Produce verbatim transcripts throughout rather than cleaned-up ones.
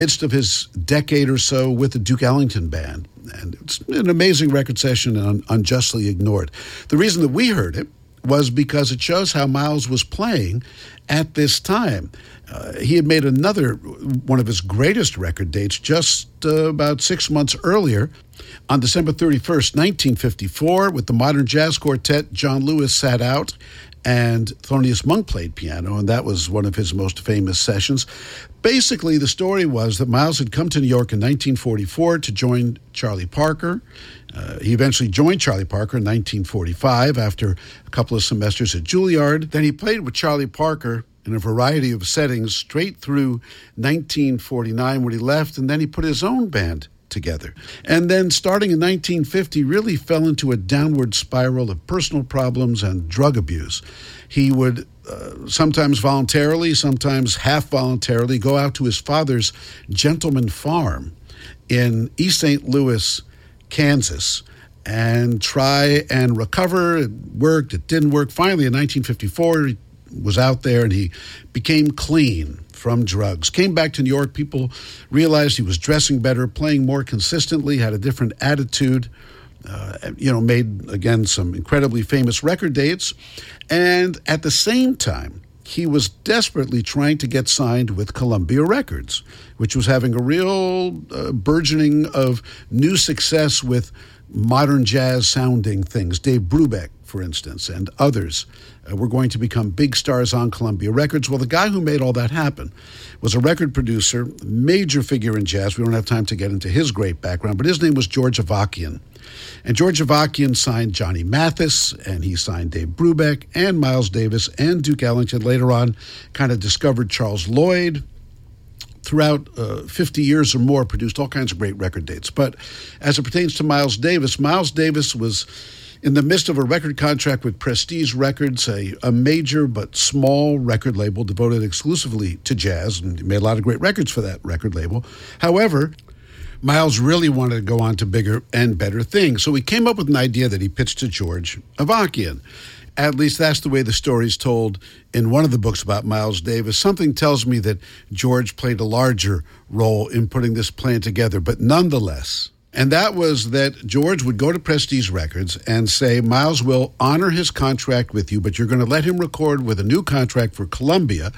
midst of his decade or so with the Duke Ellington Band. And it's an amazing record session and un- unjustly ignored. The reason that we heard it was because it shows how Miles was playing at this time. Uh, he had made another, one of his greatest record dates just uh, about six months earlier. On December thirty-first, nineteen fifty-four, with the Modern Jazz Quartet, John Lewis sat out and Thelonious Monk played piano, and that was one of his most famous sessions. Basically, the story was that Miles had come to New York in nineteen forty-four to join Charlie Parker. Uh, he eventually joined Charlie Parker in nineteen forty-five after a couple of semesters at Juilliard. Then he played with Charlie Parker in a variety of settings straight through nineteen forty-nine when he left, and then he put his own band together. And then starting in nineteen fifty, really fell into a downward spiral of personal problems and drug abuse. He would uh, sometimes voluntarily, sometimes half voluntarily, go out to his father's gentleman farm in East Saint Louis, Kansas, and try and recover. It worked, it didn't work. Finally, in nineteen fifty-four, he was out there and he became clean from drugs. Came back to New York. People realized he was dressing better, playing more consistently, had a different attitude, uh, you know, made, again, some incredibly famous record dates. And at the same time, he was desperately trying to get signed with Columbia Records, which was having a real uh, burgeoning of new success with modern jazz-sounding things. Dave Brubeck, for instance, and others uh, were going to become big stars on Columbia Records. Well, the guy who made all that happen was a record producer, major figure in jazz. We don't have time to get into his great background, but his name was George Avakian. And George Avakian signed Johnny Mathis, and he signed Dave Brubeck and Miles Davis and Duke Ellington. Later on, kind of discovered Charles Lloyd. Throughout uh, fifty years or more, produced all kinds of great record dates. But as it pertains to Miles Davis, Miles Davis was in the midst of a record contract with Prestige Records, a, a major but small record label devoted exclusively to jazz, and he made a lot of great records for that record label. However, Miles really wanted to go on to bigger and better things, so he came up with an idea that he pitched to George Avakian. At least that's the way the story's told in one of the books about Miles Davis. Something tells me that George played a larger role in putting this plan together, but nonetheless. And that was that George would go to Prestige Records and say, Miles will honor his contract with you, but you're going to let him record with a new contract for Columbia,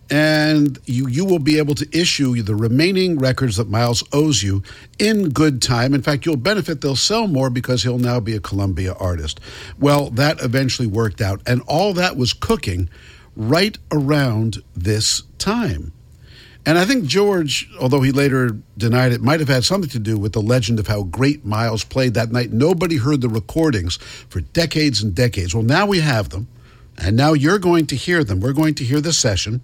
and you you will be able to issue the remaining records that Miles owes you in good time. In fact, you'll benefit. They'll sell more because he'll now be a Columbia artist. Well, that eventually worked out, and all that was cooking right around this time. And I think George, although he later denied it, might have had something to do with the legend of how great Miles played that night. Nobody heard the recordings for decades and decades. Well, now we have them, and now you're going to hear them. We're going to hear the session.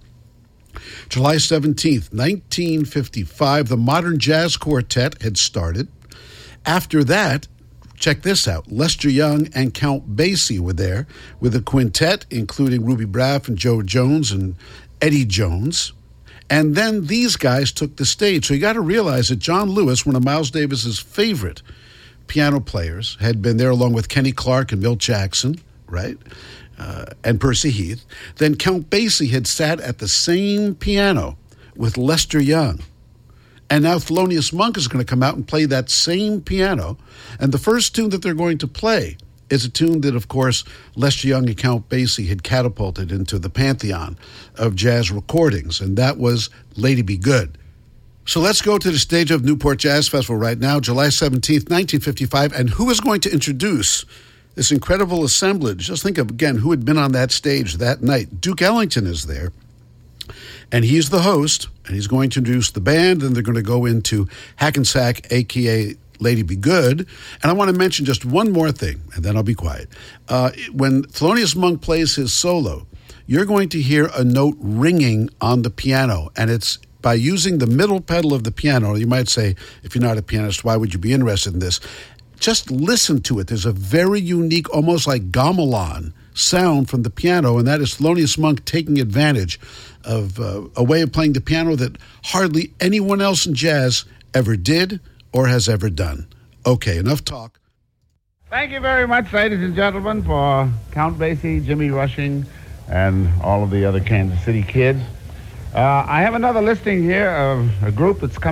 July seventeenth, nineteen fifty-five, the Modern Jazz Quartet had started. After that, check this out, Lester Young and Count Basie were there with a quintet, including Ruby Braff and Joe Jones and Eddie Jones. And then these guys took the stage. So you got to realize that John Lewis, one of Miles Davis's favorite piano players, had been there along with Kenny Clark and Milt Jackson, right? Uh, and Percy Heath. Then Count Basie had sat at the same piano with Lester Young. And now Thelonious Monk is going to come out and play that same piano. And the first tune that they're going to play is a tune that, of course, Lester Young and Count Basie had catapulted into the pantheon of jazz recordings, and that was Lady Be Good. So let's go to the stage of Newport Jazz Festival right now, July seventeenth, nineteen fifty-five, and who is going to introduce this incredible assemblage? Just think of, again, who had been on that stage that night. Duke Ellington is there, and he's the host, and he's going to introduce the band, and they're going to go into Hackensack, a k a. Lady Be Good. And I want to mention just one more thing, and then I'll be quiet. Uh, when Thelonious Monk plays his solo, you're going to hear a note ringing on the piano, and it's by using the middle pedal of the piano. You might say, if you're not a pianist, why would you be interested in this? Just listen to it. There's a very unique, almost like gamelan sound from the piano, and that is Thelonious Monk taking advantage of uh, a way of playing the piano that hardly anyone else in jazz ever did or has ever done. Okay, enough talk. Thank you very much, ladies and gentlemen, for Count Basie, Jimmy Rushing, and all of the other Kansas City kids. Uh, I have another listing here of a group that's come